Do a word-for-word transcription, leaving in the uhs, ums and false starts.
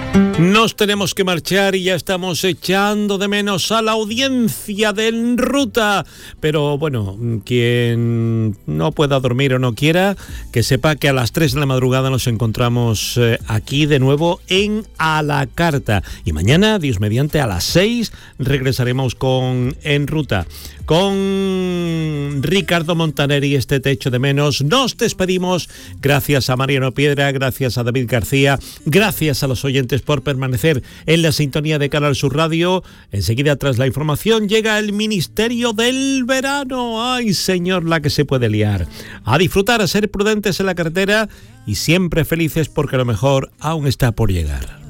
Nos tenemos que marchar y ya estamos echando de menos a la audiencia de En Ruta. Pero bueno, quien no pueda dormir o no quiera, que sepa que a las tres de la madrugada nos encontramos eh, aquí de nuevo en A la Carta. Y mañana, Dios mediante, a las seis regresaremos con En Ruta. Con Ricardo Montaneri, este te echo de menos. Nos despedimos. Gracias a Mariano Piedra, gracias a David García, gracias a los oyentes por permanecer en la sintonía de Canal Sur Radio. Enseguida, tras la información, llega el Ministerio del Verano. ¡Ay, señor, la que se puede liar! A disfrutar, a ser prudentes en la carretera y siempre felices porque lo mejor aún está por llegar.